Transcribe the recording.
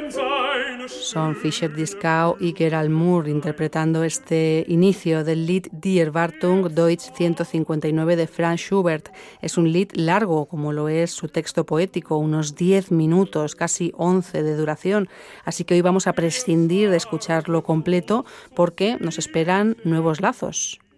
Son Fischer Dieskau y Gerald Moore interpretando este inicio del Lied Die Erwartung Deutsch 159 de Franz Schubert. Es un Lied largo, como lo es su texto poético, unos 10 minutos, casi 11 de duración. Así que hoy vamos a prescindir de escucharlo completo porque nos esperan nuevos lazos.